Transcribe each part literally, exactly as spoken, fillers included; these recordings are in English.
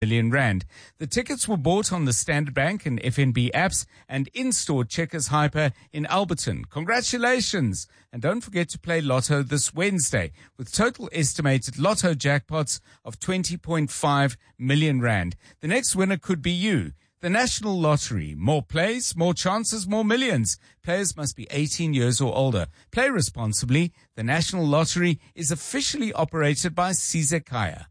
million rand. The tickets were bought on the Standard Bank and F N B apps and in-store Checkers Hyper in Alberton. Congratulations! And don't forget to play Lotto this Wednesday with total estimated Lotto jackpots of twenty point five million rand. The next winner could be you. The National Lottery. More plays, more chances, more millions. Players must be eighteen years or older. Play responsibly. The National Lottery is officially operated by Sizekaya.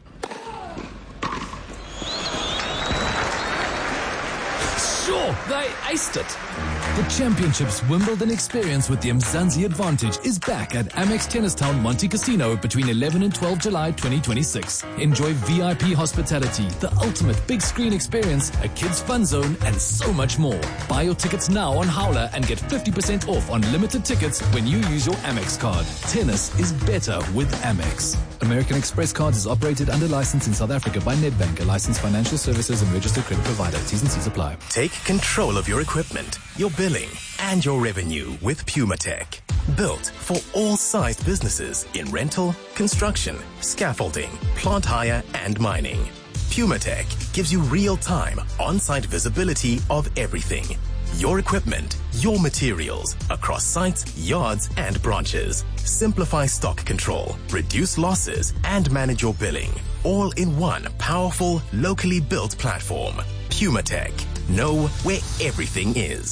Sure, they aced it. The Championships Wimbledon experience with the Mzansi Advantage is back at Amex Tennis Town Monte Casino between eleven and twelve July twenty twenty-six. Enjoy V I P hospitality, the ultimate big screen experience, a kids fun zone, and so much more. Buy your tickets now on Howler and get fifty percent off on limited tickets when you use your Amex card. Tennis is better with Amex. American Express Cards is operated under license in South Africa by Nedbank, a licensed financial services and registered credit provider. T's and C's apply. Take control of your equipment, your billing, and your revenue with PumaTech. Built for all sized businesses in rental, construction, scaffolding, plant hire, and mining. PumaTech gives you real-time, on-site visibility of everything. Your equipment, your materials, across sites, yards, and branches. Simplify stock control, reduce losses, and manage your billing. All in one powerful, locally built platform. PumaTech. Know where everything is.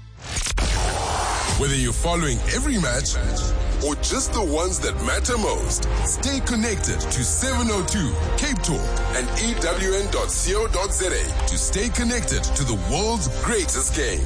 Whether you're following every match or just the ones that matter most, stay connected to seven oh two, Cape Talk, and E W N dot co dot za to stay connected to the world's greatest game.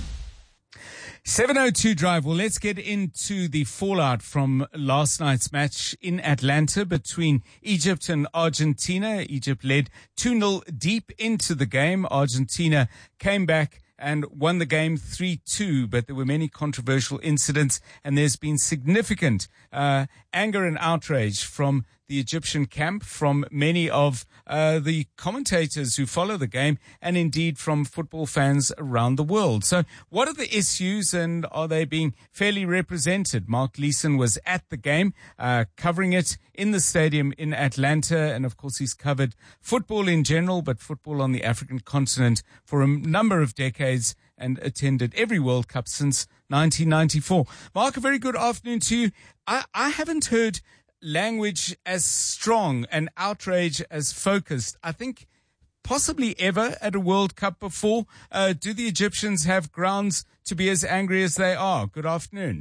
seven oh two Drive. Well, let's get into the fallout from last night's match in Atlanta between Egypt and Argentina. Egypt led two nil deep into the game. Argentina came back and won the game three two, but there were many controversial incidents, and there's been significant uh, anger and outrage from the Egyptian camp, from many of uh, the commentators who follow the game, and indeed from football fans around the world. So what are the issues, and are they being fairly represented? Mark Leeson was at the game, uh, covering it in the stadium in Atlanta, and of course he's covered football in general, but football on the African continent for a number of decades, and attended every World Cup since nineteen ninety-four. Mark, a very good afternoon to you. I, I haven't heard language as strong and outrage as focused, I think, possibly ever at a World Cup before. Uh, do the Egyptians have grounds to be as angry as they are? Good afternoon.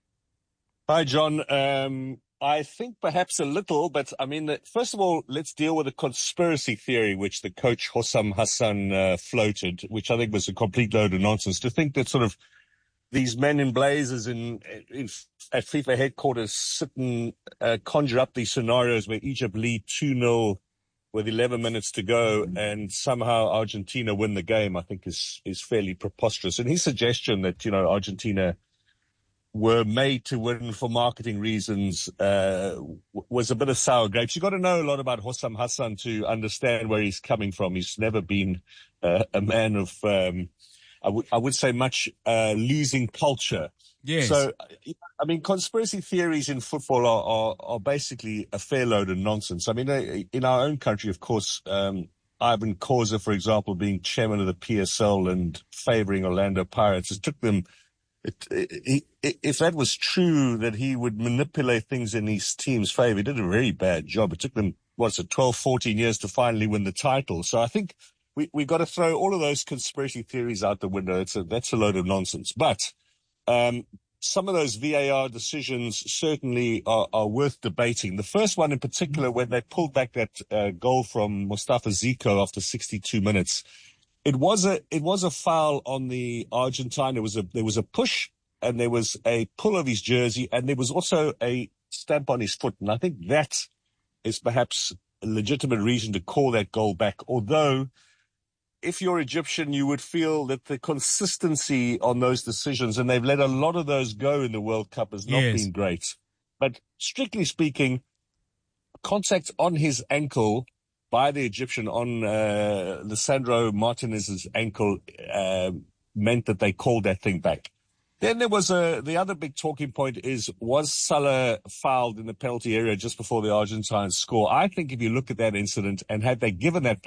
Hi, John. Um, I think perhaps a little, but I mean, first of all, let's deal with the conspiracy theory which the coach Hossam Hassan uh, floated, which I think was a complete load of nonsense. To think that sort of these men in blazers in, in at FIFA headquarters sit and uh, conjure up these scenarios where Egypt lead two nil with eleven minutes to go and somehow Argentina win the game, I think is, is fairly preposterous. And his suggestion that, you know, Argentina were made to win for marketing reasons uh, w- was a bit of sour grapes. You've got to know a lot about Hossam Hassan to understand where he's coming from. He's never been uh, a man of, um, I would I would say, much uh, losing culture. Yes. So, I mean, conspiracy theories in football are, are, are basically a fair load of nonsense. I mean, in our own country, of course, um, Ivan Korza, for example, being chairman of the P S L and favoring Orlando Pirates, it took them, it, it, it, if that was true, that he would manipulate things in his team's favor, he did a very bad job. It took them, what's it, twelve, fourteen years to finally win the title. So I think we, we've got to throw all of those conspiracy theories out the window. It's a, that's a load of nonsense. But Um, some of those V A R decisions certainly are, are worth debating. The first one in particular, when they pulled back that uh, goal from Mustafa Zico after sixty-two minutes, it was a it was a foul on the Argentine. There was a there was a push and there was a pull of his jersey and there was also a stamp on his foot. And I think that is perhaps a legitimate reason to call that goal back. Although, if you're Egyptian, you would feel that the consistency on those decisions, and they've let a lot of those go in the World Cup, has not Yes. been great. But strictly speaking, contact on his ankle by the Egyptian on uh, Lisandro Martinez's ankle uh, meant that they called that thing back. Then there was a, the other big talking point is, was Salah fouled in the penalty area just before the Argentines score? I think if you look at that incident, and had they given that